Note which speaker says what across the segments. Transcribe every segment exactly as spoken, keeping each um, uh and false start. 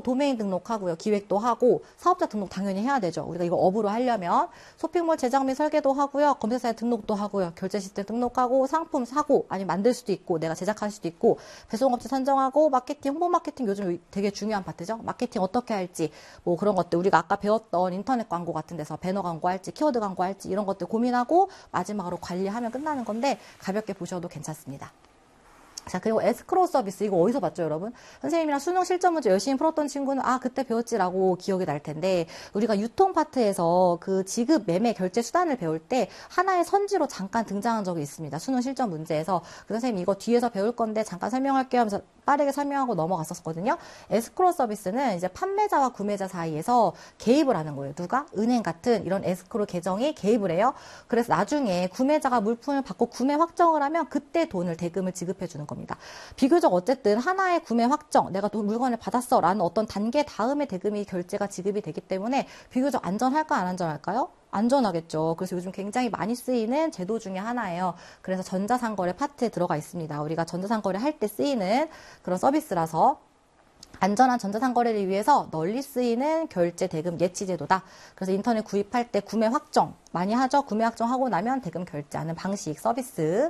Speaker 1: 도메인 등록하고요. 기획도 하고 사업자 등록 당연히 해야 되죠. 우리가 이거 업으로 하려면 쇼핑몰 제작 및 설계도 하고요. 검색사에 등록도 하고요. 결제 시스템 등록하고 상품 사고 아니면 만들 수도 있고 내가 제작할 수도 있고 배송업체 선정하고 마케팅, 홍보 마케팅 요즘 되게 중요한 파트죠. 마케팅 어떻게 할지 뭐 그런 것들 우리가 아까 배웠던 인터넷 광고 같은 데서 배너 광고 할지 키워드 광고 할지 이런 것들 고민하고 마지막으로 관리하면 끝나는 건데 가볍게 보셔도 괜찮습니다. 자, 그리고 에스크로우 서비스, 이거 어디서 봤죠, 여러분? 선생님이랑 수능 실전 문제 열심히 풀었던 친구는, 아, 그때 배웠지라고 기억이 날 텐데, 우리가 유통 파트에서 그 지급, 매매, 결제 수단을 배울 때 하나의 선지로 잠깐 등장한 적이 있습니다. 수능 실전 문제에서. 그 선생님, 이거 뒤에서 배울 건데 잠깐 설명할게요 하면서 빠르게 설명하고 넘어갔었거든요. 에스크로우 서비스는 이제 판매자와 구매자 사이에서 개입을 하는 거예요. 누가? 은행 같은 이런 에스크로우 계정이 개입을 해요. 그래서 나중에 구매자가 물품을 받고 구매 확정을 하면 그때 돈을 대금을 지급해 주는 겁니다. 비교적 어쨌든 하나의 구매 확정, 내가 돈 물건을 받았어 라는 어떤 단계 다음에 대금이 결제가 지급이 되기 때문에 비교적 안전할까 안 안전할까요? 안전하겠죠. 그래서 요즘 굉장히 많이 쓰이는 제도 중에 하나예요. 그래서 전자상거래 파트에 들어가 있습니다. 우리가 전자상거래 할 때 쓰이는 그런 서비스라서 안전한 전자상거래를 위해서 널리 쓰이는 결제 대금 예치 제도다. 그래서 인터넷 구입할 때 구매 확정 많이 하죠. 구매 확정하고 나면 대금 결제하는 방식 서비스.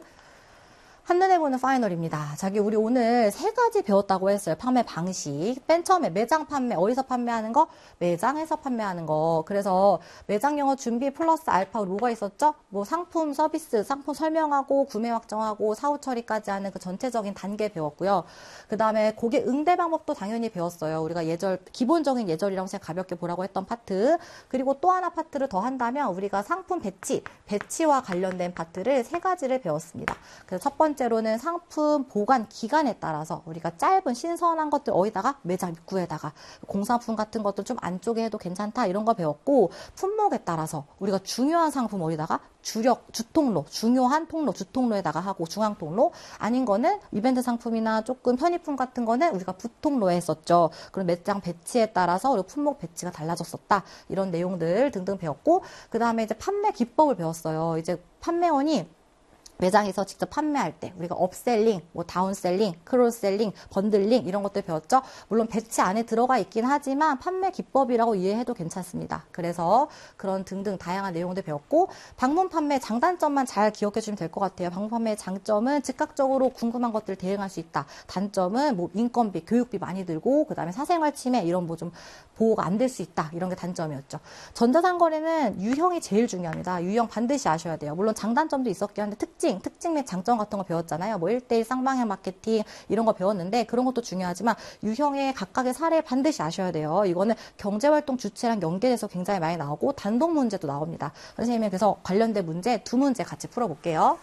Speaker 1: 한눈에 보는 파이널입니다. 자기 우리 오늘 세 가지 배웠다고 했어요. 판매 방식. 맨 처음에 매장 판매, 어디서 판매하는 거? 매장에서 판매하는 거. 그래서 매장 영어 준비 플러스 알파 뭐가 있었죠? 뭐 상품 서비스, 상품 설명하고 구매 확정하고 사후 처리까지 하는 그 전체적인 단계 배웠고요. 그 다음에 고객 응대 방법도 당연히 배웠어요. 우리가 예절, 기본적인 예절이라고 생각 가볍게 보라고 했던 파트. 그리고 또 하나 파트를 더 한다면 우리가 상품 배치, 배치와 관련된 파트를 세 가지를 배웠습니다. 그래서 첫 번째 번째로는 상품 보관 기간에 따라서 우리가 짧은 신선한 것들 어디다가 매장 입구에다가 공산품 같은 것들 좀 안쪽에 해도 괜찮다 이런 거 배웠고 품목에 따라서 우리가 중요한 상품 어디다가 주력 주통로 중요한 통로 주통로에다가 하고 중앙통로 아닌 거는 이벤트 상품이나 조금 편의품 같은 거는 우리가 부통로에 했었죠. 그럼 매장 배치에 따라서 우리 품목 배치가 달라졌었다 이런 내용들 등등 배웠고 그 다음에 이제 판매 기법을 배웠어요. 이제 판매원이 매장에서 직접 판매할 때 우리가 업셀링, 뭐 다운셀링, 크로스셀링, 번들링 이런 것들 배웠죠. 물론 배치 안에 들어가 있긴 하지만 판매 기법이라고 이해해도 괜찮습니다. 그래서 그런 등등 다양한 내용들 배웠고 방문 판매 장단점만 잘 기억해 주시면 될 것 같아요. 방문 판매의 장점은 즉각적으로 궁금한 것들 대응할 수 있다. 단점은 뭐 인건비, 교육비 많이 들고 그 다음에 사생활 침해 이런 뭐 좀 보호가 안 될 수 있다. 이런 게 단점이었죠. 전자상거래는 유형이 제일 중요합니다. 유형 반드시 아셔야 돼요. 물론 장단점도 있었긴 한데 특징 특징 및 장점 같은 거 배웠잖아요. 뭐 일 대일 쌍방향 마케팅 이런 거 배웠는데 그런 것도 중요하지만 유형의 각각의 사례 반드시 아셔야 돼요. 이거는 경제활동 주체랑 연계돼서 굉장히 많이 나오고 단독 문제도 나옵니다. 선생님이 그래서 관련된 문제 두 문제 같이 풀어볼게요.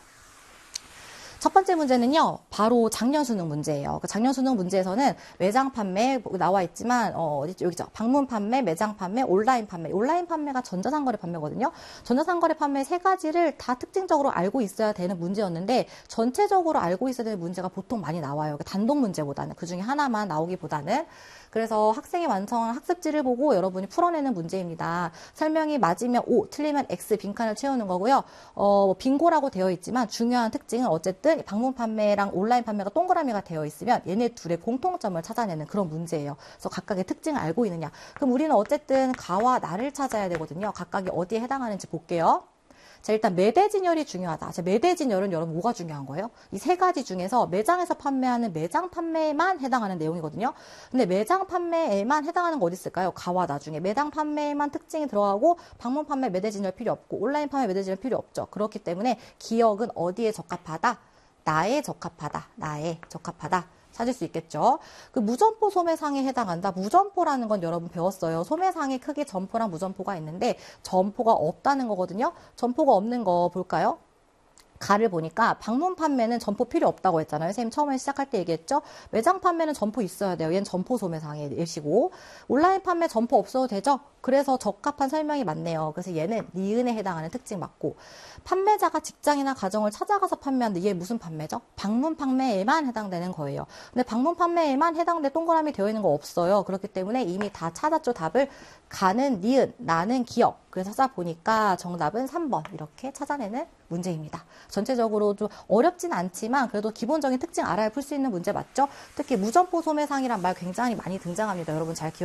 Speaker 1: 첫 번째 문제는요, 바로 작년 수능 문제예요. 그 작년 수능 문제에서는 매장 판매 나와 있지만, 어, 어디죠? 여기죠. 방문 판매, 매장 판매, 온라인 판매. 온라인 판매가 전자상거래 판매거든요. 전자상거래 판매 세 가지를 다 특징적으로 알고 있어야 되는 문제였는데, 전체적으로 알고 있어야 되는 문제가 보통 많이 나와요. 단독 문제보다는, 그 중에 하나만 나오기보다는. 그래서 학생이 완성한 학습지를 보고 여러분이 풀어내는 문제입니다. 설명이 맞으면 O, 틀리면 X 빈칸을 채우는 거고요. 어, 빙고라고 되어 있지만 중요한 특징은 어쨌든 방문 판매랑 온라인 판매가 동그라미가 되어 있으면 얘네 둘의 공통점을 찾아내는 그런 문제예요. 그래서 각각의 특징을 알고 있느냐. 그럼 우리는 어쨌든 가와 나를 찾아야 되거든요. 각각이 어디에 해당하는지 볼게요. 자, 일단 매대진열이 중요하다. 자, 매대진열은 여러분 뭐가 중요한 거예요? 이 세 가지 중에서 매장에서 판매하는 매장 판매에만 해당하는 내용이거든요. 근데 매장 판매에만 해당하는 거 어디 있을까요? 가와 나중에 매장 판매에만 특징이 들어가고 방문 판매 매대진열 필요 없고 온라인 판매 매대진열 필요 없죠. 그렇기 때문에 기억은 어디에 적합하다? 나에 적합하다. 나에 적합하다. 찾을 수 있겠죠. 그 무점포 소매상에 해당한다. 무점포라는 건 여러분 배웠어요. 소매상의 크기 점포랑 무점포가 있는데 점포가 없다는 거거든요. 점포가 없는 거 볼까요? 가를 보니까 방문 판매는 점포 필요 없다고 했잖아요. 선생님 처음에 시작할 때 얘기했죠. 매장 판매는 점포 있어야 돼요. 얘는 점포 소매상의 예시고 온라인 판매 점포 없어도 되죠. 그래서 적합한 설명이 맞네요. 그래서 얘는 니은에 해당하는 특징 맞고 판매자가 직장이나 가정을 찾아가서 판매하는데 얘 무슨 판매죠? 방문 판매에만 해당되는 거예요. 근데 방문 판매에만 해당돼 동그라미 되어 있는 거 없어요. 그렇기 때문에 이미 다 찾았죠. 답을 가는 니은, 나는 기억. 그래서 찾아보니까 정답은 삼 번 이렇게 찾아내는 문제입니다. 전체적으로 좀 어렵진 않지만 그래도 기본적인 특징 알아야 풀 수 있는 문제 맞죠? 특히 무점포 소매상이란 말 굉장히 많이 등장합니다. 여러분 잘 기억